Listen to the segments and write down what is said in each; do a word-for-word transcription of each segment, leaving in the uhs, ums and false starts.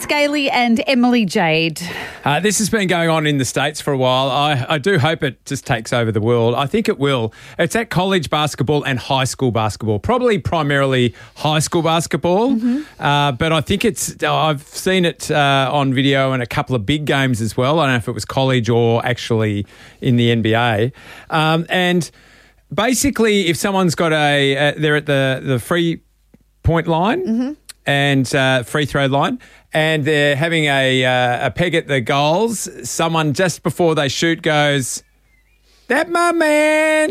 It's Gailey and Emily Jade. Uh, this has been going on in the States for a while. I, I do hope it just takes over the world. I think it will. It's at college basketball and high school basketball, probably primarily high school basketball. Mm-hmm. Uh, but I think it's, I've seen it uh, on video in a couple of big games as well. I don't know if it was college or actually in the N B A. Um, and basically, if someone's got a, uh, they're at the, the free point line, mm-hmm. and uh, free throw line, and they're having a uh, a peg at the goals. Someone just before they shoot goes, "That my man."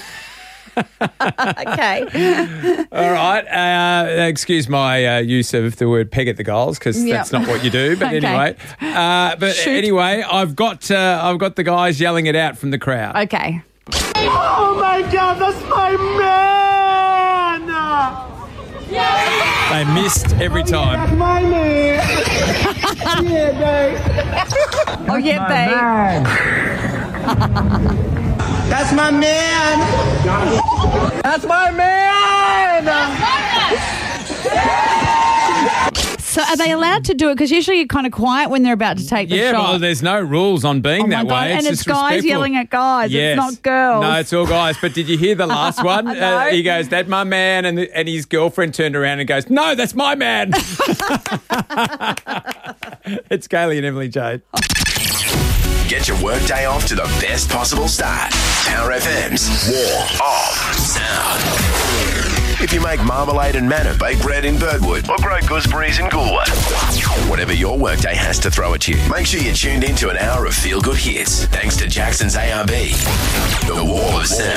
Okay. All right. Uh, excuse my uh, use of the word peg at the goals because Yep. that's not what you do. But Okay. anyway, uh, but Shoot. anyway, I've got uh, I've got the guys yelling it out from the crowd. Okay. Oh my God, that's my man! They missed every time. That's my man! Yeah, babe. Oh, yeah, babe. That's my man! That's my man! So are they allowed to do it? Because usually you're kind of quiet when they're about to take the Yeah, shot. well, there's no rules on being Oh my that God, way. and it's just guys respectful. yelling at guys. It's not girls. No, it's all guys. But did you hear the last one? No. uh, he goes, "That's my man," and the, and his girlfriend turned around and goes, "No, that's my man." It's Gailey and Emily Jade. Get your workday off to the best possible start. Power F M's War of Sound. If you make marmalade and manna, baked bread in Birdwood, or grow gooseberries in Goolwa, whatever your workday has to throw at you, make sure you're tuned in to an hour of feel-good hits. Thanks to Jackson's A R B. The Wall of Sound.